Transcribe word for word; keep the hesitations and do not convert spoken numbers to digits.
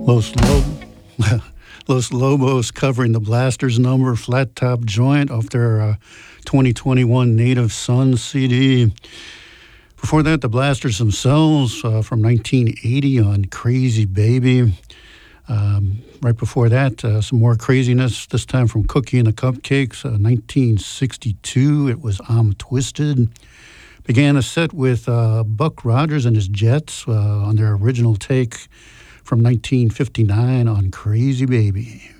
Los, Lo- Los Lobos covering the Blasters number, Flat Top Joint, off their uh, twenty twenty-one Native Son C D. Before that, the Blasters themselves uh, from nineteen eighty on Crazy Baby. Um, right before that, uh, some more craziness, this time from Cookie and the Cupcakes, uh, nineteen sixty-two. It was I'm Twisted. Began a set with uh, Buck Rogers and his Jets uh, on their original take from nineteen fifty-nine on Crazy Baby.